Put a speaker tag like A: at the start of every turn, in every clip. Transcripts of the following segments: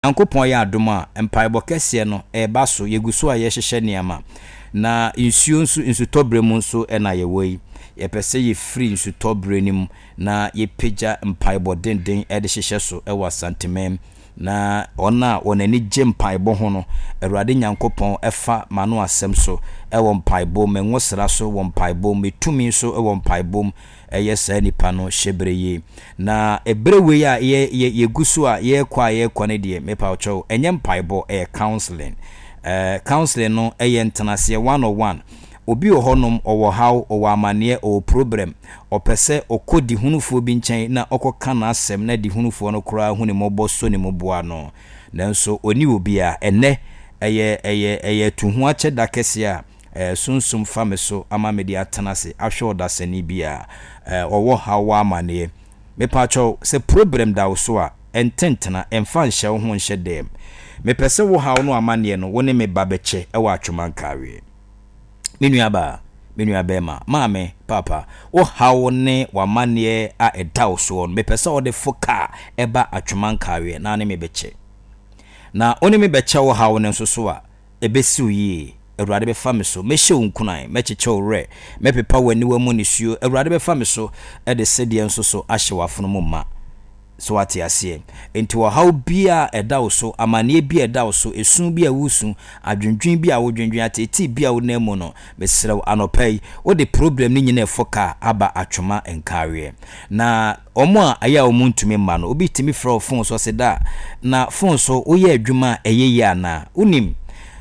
A: Yankopon ya adoma empaibo kese no eba so yeguso a yehhehye niama na insuo nso insutobre mu nso na yewoi yepese ye free insutobre nim na yepeja empaibo denden de hehye so ewa santimem na ona onani gye mpaibo ho no Awurade Nyankopon efa mano asem so ewo mpaibo menwosra so wo mpaibo metumi so ewo mpaibo yesa nipa no hyebreye na ebrewe ya yeguso a yekwa ne de mepa ocho enye mpaibo counseling counseling no ntanase 101 obi ohonom owo haw owo amane o problem opese okodi hunufuo bi nchen na okoka na asem na di hunufuo no kura huni mobo so ne moboa no nanso oni obi a ene eye tuhu ache dakese a sunsum fame so ama medi atanase ahwe odasani bia owo haw amane mepa cho se problem da so a ententena emfa nhye ho nhye dem mepese wo haw no amane no woni me babeche ewa atwomankawe Minu abema mame papa wo hawo ne wamane a edaw so on mepese wo de foka eba atwomankawe na ne mebeche na oni mebeche wo hawo ne nsoso a ebesi uyi Awurade be fa me so mehye unkunan mecheche ore mepepa wani wa mu nisuo Awurade be fa me so e de sedie nsoso ahye wafono mu ma so ati ase enti wo haw bia edaw so amane bia edaw so esun bia wusu adwendwen bia wo dwendwen ateti bia wo nemu no mesrew anopai wo de problem ni nyina efoka aba atwoma enkawe na omo a aya wo muntumi ma no obi timi fra phone so se da na phone so wo ye adwuma eyeye ana unim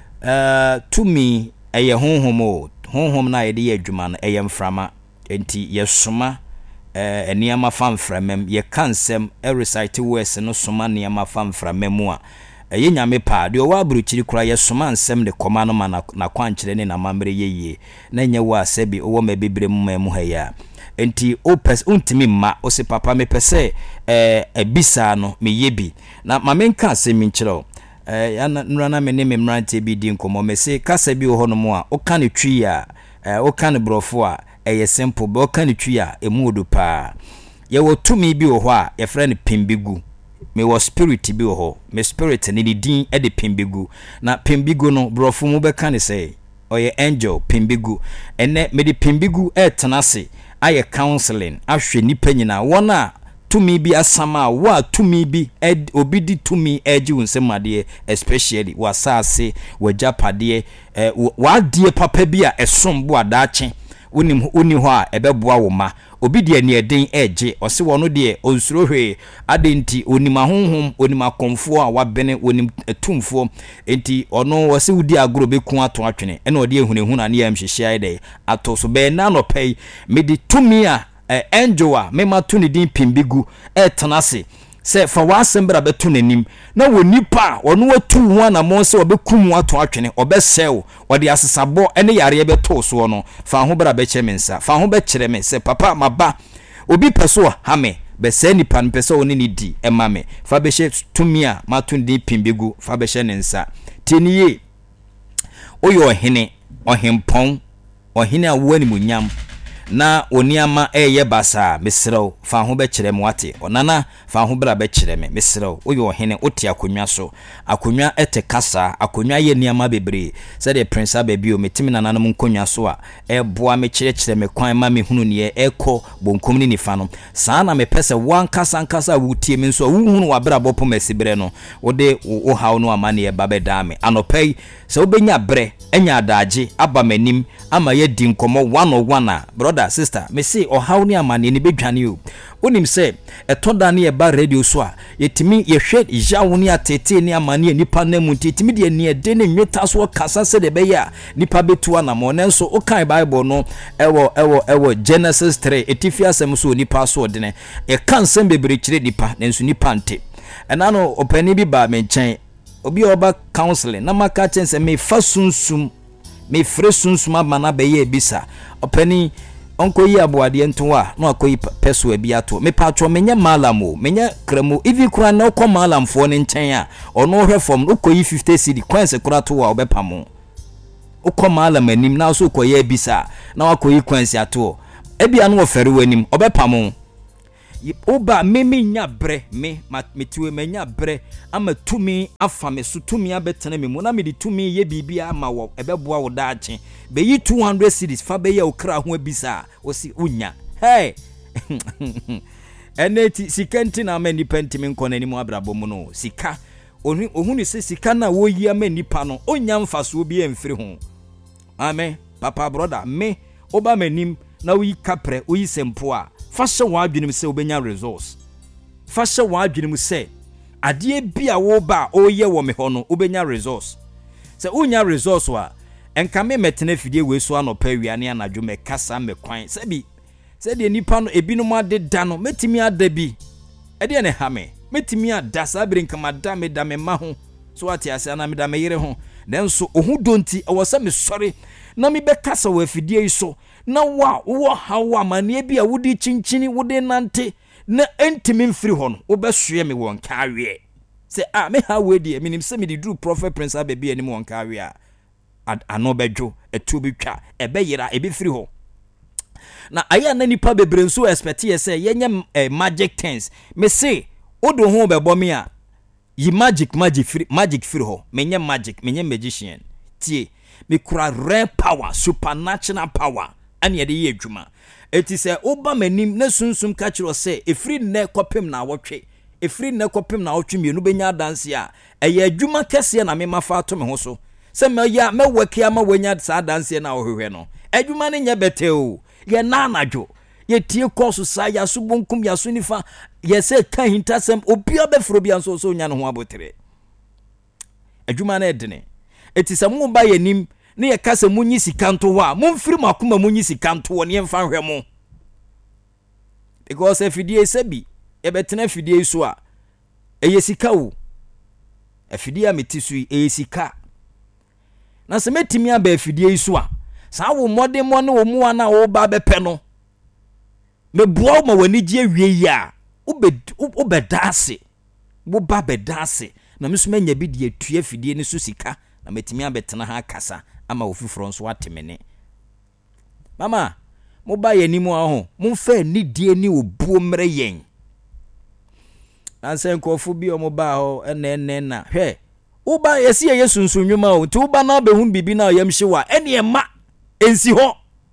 A: tumi eye honhom na ye de ye adwuma no eye mframa enti yesoma eniama famframem ye kansem recite words no soma niama famframem a ye nyame pa de o wa bruchiri kura ye soma nsem de koma no ma na kwankyere ne na mamre yeye na nye wa asebi o ma bebre mu ha ya enti opes untimi ma o se papa me pese ebisa no me yebi na mamenka asemi nkyerɛ ya nrana me ne me mrante bi di nkomo me se kasa bi ho no mo a o ka ne twi a o ka ne brofo a eye simple be o ka ne twi a emuodo pa ye wo tumi bi wo ho a ye frɛ ne pimbigu me wo spirit bi wo ho me spirit ne din e de pimbigu na pimbigu no brofo mu be ka ne say oye angel pimbigu ene me de pimbigu tenase aye counseling ahwe nipa nyina wona tumi bi asama wa tumi bi obi di tumi eji unsemade especially wasase wajapade wa die papa bi a esombo adache uni ho a ebeboa wo ma obi de ne eden eje ose wono de onsuro hwe adenti onima honhom onima konfo a wabene onim tumfo enti ono wose wudi agro beku ato atwene ene ode ehunehuna ne yam hyehyai de ato so be na no pay me di tumi a enjoa me ma to ne din pimbigu tenase se fa wasembra beto nanim na wonipa ono watu ho na mo se obekum ato atwene obesew ode asesabo ene yare beto so no fa ho bra beche mensa fa ho bekere me se papa maba obi peso ha me be se nipa npeso oni ni di ema me fa beche tumia ma to din pimbigu fa beche ne nsa tiniye oyo hene ohempon ohene awani munyam na oniama eye basa mesrew fa ho be kire me wate onana fa ho bra be kire me mesrew oyo hene oti akonwa so akonwa ete kasa akonwa ye niama bebre se de prince ababi o metimi nananum nkonwa so a eboa me kire me kwan ma me hunu ne eko bonkom ni nifa no saa na me pese wan kasa wutie me nso wuhunu wa bra bopo mesibre no wode wo haw no amane ye babeda me anopai se obenya bre enya adaje aba manim ama ye di nkomo 101 brother sister me say ohaw ni amane ni bedwane o onim say etoda na ye ba radio so a yetimi ye hwe yawo ni atete ni amane nipa na mu titimi de ne de ne nweta so kasa se de be ya nipa betu ana mo nenso o kan bible no ewo Genesis 3 etifia sem so nipa so de ne e kan sem bebre kire nipa nenso nipa nte enano opani bi ba me nchen obi oba counseling na maka chense me fa sunsum me fre sunsum amana be ye bisa opani onko yi aboade nto a na akoyi peso abi ato me patro menye malamo menye kramo ivi kura na okọ malamfo ne nchen a ono hwe fom okoyi 50 cedi kwanse kura to a obepamo okọ malam anim na so okoyi abisa na akoyi kwanse ato ebia no ofere wanim obepamo oba meme nya bre me metiwe menya bre ama tumi afa me so tumi abetena me mu na me di tumi ye bibia ama wo ebeboa wo daache be yi 200 cedis fa be ye okra ho abisa o si unya hey eneti sikenti na ama nipa ntimi nkɔ nani mu abrabɔ mu no sika ohuni se sika na wo yi ama nipa no onya mfaso bi emfiri ho amen papa brother me oba manim na wo yi kapre wo yi sempo a fasha wa adwenem se obenya resource fasha wa adwenem se ade bia wo ba oye wo me ho no obenya resource se unya resource wa enka me metena fidie we so anopa wiane anadwo me kasa me kwan se de nipa no ebinom ade da no metimi ada bi ede ne ha me metimi ada sabire nka mada me da me ma ho so ate ase na me da me yere ho nanso ohu donti e wo se me sori na me be kasa wa fidie yi so na wo hawa mane bia wodi chinchini wodi nante na entimi mfiri ho no wo be soe me won ka awie se me ha we die minim se me di dru prophet prince abebi ani won ka awie ano bedwo etu bi twa ebe yira ebi firi ho na aya na nipa bebre nso expect ye say yenye magic things me say odo ho bebo me a yi magic free ho menye magic menye magician tie me kura rare power supernatural power ani ye ye adwuma eti say oba manim na sunsum ka kiro say efri ne kopem na wotwe efri ne kopem na wotwe mienu benya danse a eye adwuma kese na me mafa to me ho so se me ya me waki ama wanya sa danse na ohwehwe no adwuma ne nya bete o ye na anadwo ye tie course sa ya so bonkum ya so nifa ye se ka hintasem obi obefro bia so so nya no ho abotere adwuma na edene eti se mo ba yanim ne ye kase munyi sikanto ho a momfiri makoma munyi sikanto ne yemfa hwe mo because afidie sabi e betena afidie so a eye sika wo afidie ametisu eye sika na se metimi aba afidie so a sa wo mode mo ne wo mu ana wo ba bepe no me boa ma wani gie wie ya ubedase wo ba bedase na meso manya bi de atue afidie ne so sika na metimi abetena ha kasa ama ofufuro nso atemene mama mo ba yanimu aho mo fa ni die ni obuo mre yen anse nkofu bi o mo ba ho ene na hwe wo ba yesi ye sunsunnwuma o ti wo ba na behu bibi na yamhyewa ene ema ensi ho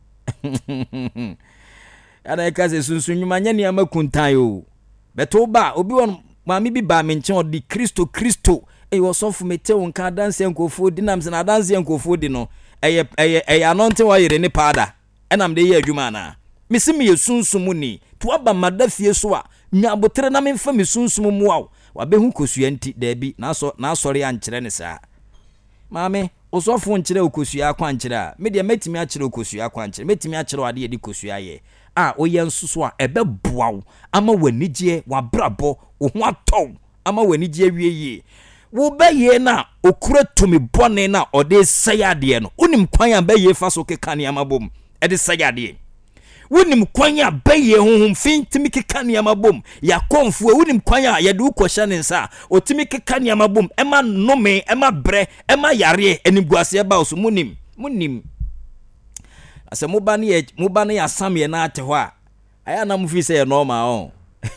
A: ana ekaze sunsunnwuma nya ni amakuntan o beto ba obi won maami bi ba me nche odi Kristo wo sofu mete won ka danse nkofu di nam se na danse nkofu di no eye anonte wa yire ne pada enam de ye adwuma na mesimi ye sunsumu ni to aba madafie so a nya abotere na memfa me sunsumu mu aw wa behu kosua nti da bi na asori ankere ne saa maame osofu nkere okosua akwa nkere a me de metimi akere okosua akwa nkere metimi akere wade ye di kosua ye oye nsuso a ebe boaw ama wanigye wabrabo wo ho atɔw ama wanigye wieye wo beye na okura tumi bone na ode sayade no unim kwan a beye fa so kekane amabom ede sayade unim kwan a beye honhom fintimi kekane amabom ya konfu unim kwan a yede ukɔhya ne nsa otimi kekane amabom ema nome ema bre ema yare enimguase ba so munim ase mubane ya samye na ate ho a aya na mfi se normal on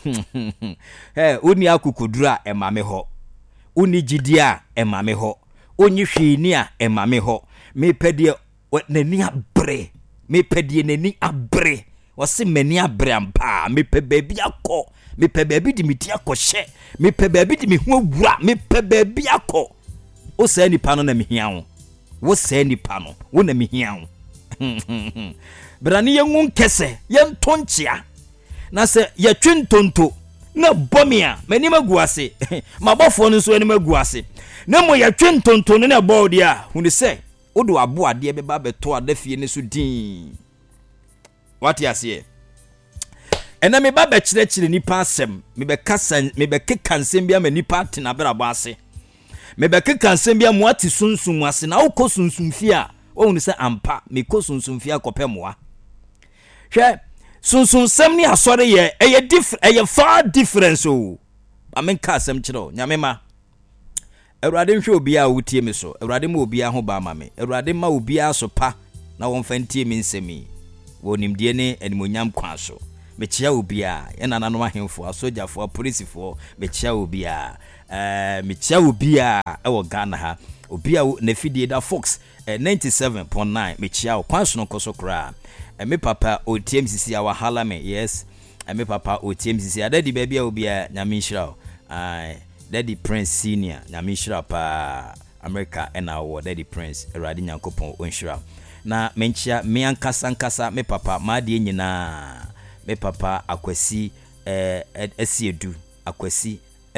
A: uni akukudura emame ho uni jidia emame ho onyi hwini a emame ho mepedie nani abre mepedie nani abre wose mani abre ampa mepe baby akọ mepe baby di meti akọhye mepe baby di me ho awura mepe baby akọ o se nipa no na mehia wo wo se nipa no wo na mehia wo brani yengun kese yentonchia na se yetwentonto na bomia manima guase mabofo no so anima guase na mo yetwentonto no na bodi a huni se odo abo ade be ba beto adafie ne so din wati ase ena me ba be kyerɛkyerɛ nipa asɛm me be kasa me be keka nsɛm bia ma nipa atena brabo ase me be keka nsɛm bia mo ati sunsum ase na wokɔ sunsum fie a wonu se ampa me kɔ sunsum fie akɔpɛmoa hwɛ sunsun sem ni asɔre ye eye far difference o amen ka asɛm kyerɛ nyame ma awurade nhwɛ obi a wotie me so awurade ma obi a ho ba ma me awurade ma obi a so pa na wɔn fa ntie me nsɛmi wonimdie ne animonyam kwa so mechia obia ena nanom ahemfo asojafo policefo mechia obia mechia obia ewo Ghana ha obia na fidie da Fox 97.9 mechia kwanso nkoso kra me papa OTMCC awa halame yes me papa OTMCC daddy baby obia nyamishra daddy Prince senior nyamishra pa America ena wo daddy Prince erade nyankopon onhira na menchia me ankasa me papa maade nyina me papa akwasi asiedu akwasi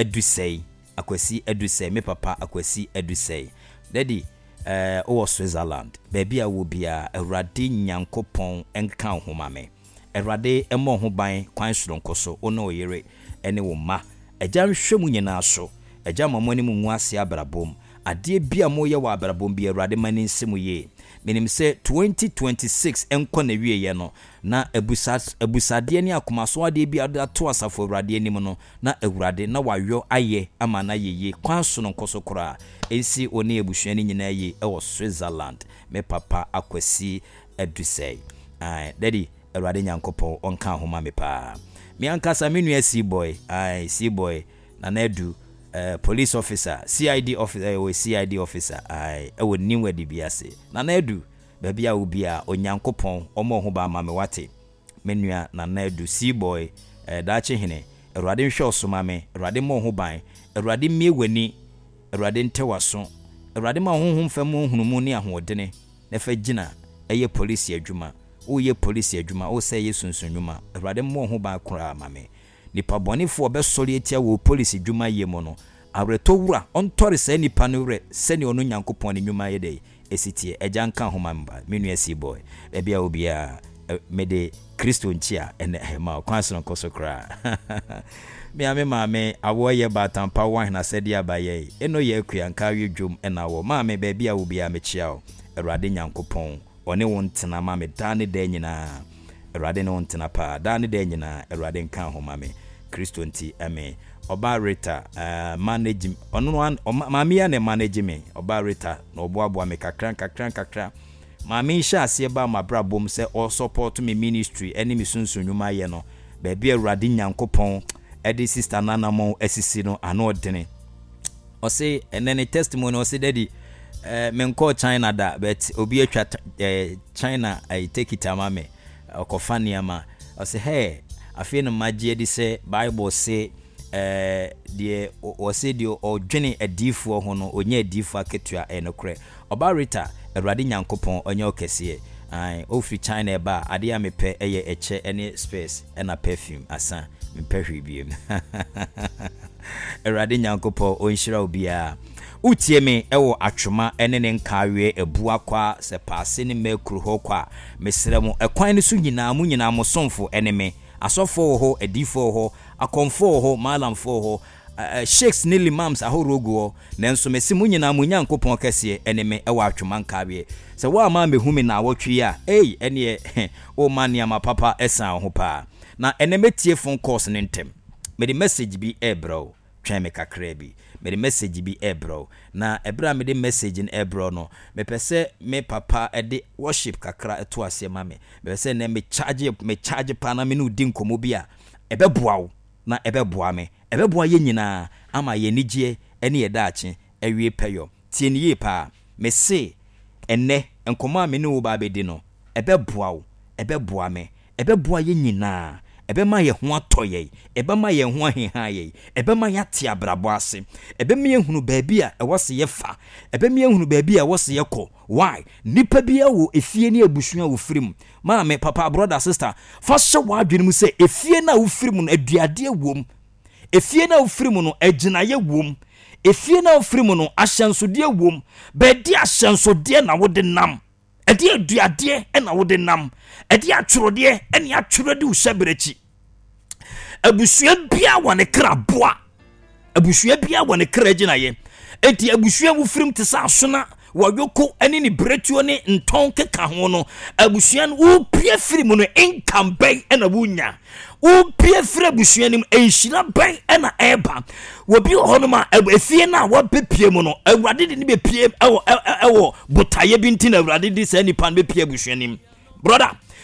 A: edusei me papa akwasi edusei daddy o Switzerland baby a wo bia erade nyankopon enka homa me erade emo ho ban kwan soronkoso ono oyere ene wo ma eja hwemu nyina so eja mamani mu nwu ase abrabom ade bia mo ye wa abrabom bia erade mani nsemu ye menim se 2026 enko na wie ye no na abusade ni akomaso ade bia to asafo erade anim no na ewurade na wayo aye ama na yeye kwanso no nkoso kora ensi oni ebusuani nyina ye e wo Switzerland me papa akwasi edusei daddy erade nyankopon onka homa me pa me ankasa menu C-boy C-boy na edu police officer CID officer ewo niwe di biase na edu baby a ubia onyankopon omo ho ba ma me wate menua na edu C-boy daache hene erade hwe osoma me erade mo ho ban erade miewani erade ntewaso erade ma honhom fam hunumu ne ahodene na fa gina eye police adwuma o ye police adwuma o se ye sunsunwuma erade mo ho ban kora ma me nipa bonifo obesori etia wo police adwuma ye mo no awreto wura ontori se nipa no wure se ne ono nyankopon ne nwuma ye dey esitie eja nka homa mba menu C-boy bia obia mede Kristo nchia ene ma kwanso nkoso kra me ame maame awoye batampa wan na sedi abaye eno ye akua nka wi dwom ena wo maame bia obia mechia o erade nyankopon one won tena maame dane de nyina erade ne won tena pa dane de nyina erade nka homa me Kristo nti ame oba reta manage ono maame ya ne manage me oba reta na oboaboa me kakran maame sha ase ba mabrabom se o support me ministry eni me sunsunwuma ye no baabi erade nyankopon edi sister nanamo asisi no ano odene o say enene testimony o say daddy men call China da but obi atwa China I take it amame okofania ma o say hey afi no magye di say Bible say de o say de o dwene adifo ho no onye adifo aketua enokre oba rita erade nyankopon onye okese ofri China ba ade ya mepe eye eche ene space ena perfume asa mepe hwibiem erade nyankopon onhira obia utie me ewo atwoma ene ne nkawe ebu akwa se paase ne makru ho kwa mesremu ekwan ne so nyina mo somfo ene me asofo ho edifo ho akonfo ho malamfo ho sheikhs ni limams ahorogo nanso mesi munyina munyankopon kese eneme ewa atwoma nkawe se wa ma mehumi na awotwe ya ene o mania mapapa esan ho pa na eneme tie phone calls ne ntem me the message bi bro twa me kakra bi me the message bi bro na ebra me the message in bro no me pese me papa de worship kakra eto ase ma me pese na me charge pa na me no di nkomo bi a ebeboa wo na ebeboa me ebeboa ye nyina ama ye nigye ene ye daache ewie peyo tie ne ye pa me se enne nkomo a me ne wo ba bedi no ebeboa wo ebeboa me ebeboa ye nyina ebema ye ho atoye ebema ye ho aheha ye ebema ya te abrabo ase ebema ye hunu baabi a ewose ye fa ebema ye hunu baabi a ewose ye ko why nipa bia wo efie ne abusua wo firim maame papa brother sister fa hye wo adwene mu se efie na wo firim no aduade wom efie na wo firim no agina ye wom efie na wo firim no ahyensode wom baadi ahyensode na wo de nam edi aduade na wo de nam edi atworode eni atworode usabrechi abusua bia wone kraboa abusua bia wone kragina ye enti abusua wo firim te sa asona wayoko eni ni bretuo ne nton keka ho no abusua no wo pie firim no income bay na wunya wo pie fira abusua nim enhira bay na eba wo bi ho no ma efie na wo bepie mu no awurade de ni bepie ewo botaye bi nti na awurade de sa nipa no bepie abusua nim brother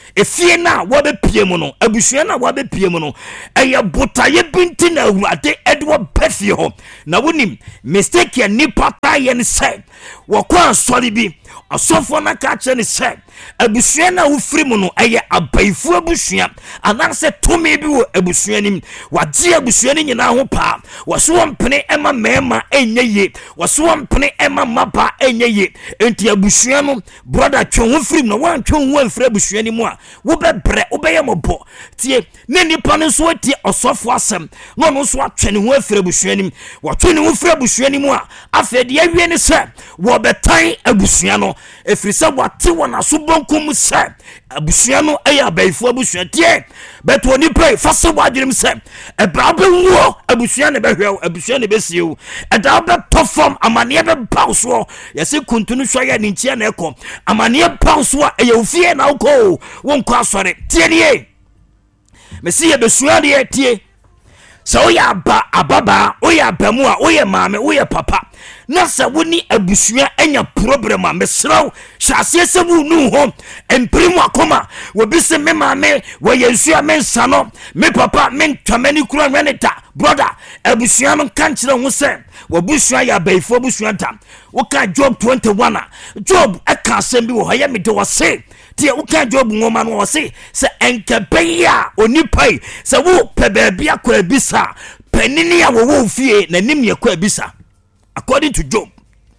A: efie na wo be pie mu no abusua na wo be pie mu no eye botaye binti na awurade edwo befie ho na wonim mistake ya nipa ta ye ne se wo kwa sori bi asofo na ka che ne se abusua na wo firi mu no eye abaifu abusua ananse tumi bi wo abusua nim wagye abusua ni nyina ho pa waso mpene ema mema enye waso mpene ema mapa enye enti abusua no brother twen ho firi no wan twen ho afiri abusua ni mu a wo bebre wo beye mobo tie ne nipa no so tie osofo asem no no so atwene ho afiri abusua nim wo twene ho afiri abusua ni mu a afede awie ne se wo betan abusua no efiri se wate wona so bonkum se abusua no eya abaifu abusua tie beto ni pray fase wadwem se ebra be wo abusua ne behwe abusua ne besie eda be tofom amane be pauso yesi kuntunu hwa ne ntia na ekọ amane pauso a eya ofie na uko wonko asore tie nie mesi ye besua de tie so oya ababa oya bamu a oya maame oya papa na sa woni abusua enya problem a mesraw hyase sebu nu ho emprimu akoma wo bi se me maame wo yensu me nsano me papa me ntwamani kura nweneta brother abusua no kankyere ho se wo busua ya baifo busua ta wo ka Job 21 Job aka asem bi wo ha ya me de wo se tie wo ka Job ngoma no wo se enkebeya onipai se wo pebebia kwa abisa panini ya wo fie na nim ye kwa abisa according to Job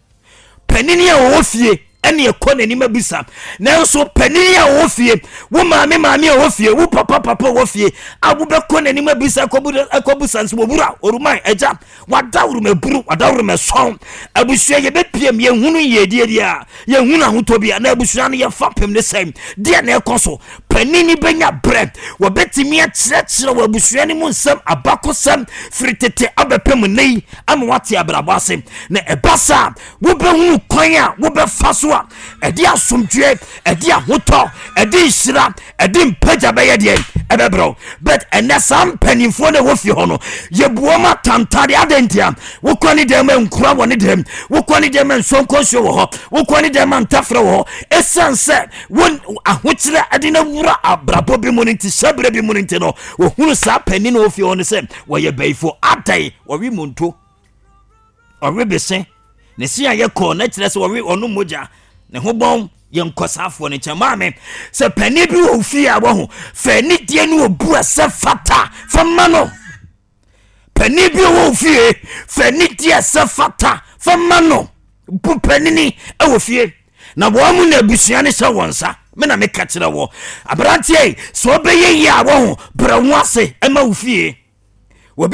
A: panini ya wo fie ene ye kwa nanim abisa nanso panini ya wo fie wo maame ya wo fie wo papa wo fie abu be kwa nanim abisa akobusa nso bura oruman eja wadawru meburu wadawru meson abusua ye be piem ye hunu ye dia ye hunu ahotobia na abusua no ye fapem ne sem dia na ekoso panini benya bread wo betimi a kyerɛkyerɛ wo abusua ni mu nsem abakosem fritete abepem nei ama wate abrabo asem na ebasa wo be hunu kwan a wo be faso a edi asomdwe edi ahoto edi hira edi mpaja be ye de ebebro but enasam panifo na wo fi ho no ye buoma tantade adentia wo kwani dem nkura woni dem wo kwani dem nsonkonso wo ho wo kwani dem antafre wo ho esanse won ahokyere ade na wura abrabo bi mu nti shabre bi mu nti no wo hunu sa pani na wo fi ho no se wo ye baifo atai wo wi monto o wi bese ne si aye ko na kire se wo wi onu moja ne ho bon ye nkosafo ne chamame se pani bi wo fi a wo ho fa ni die no obu ase fata fama no pani bi wo fie fa ni die se fata fama no bu panini e wo fie na wo mu na abusua ne se wonsa me na me ka kire wo abrantie so obeye yi a wo ho bra ho ase e ma wo fie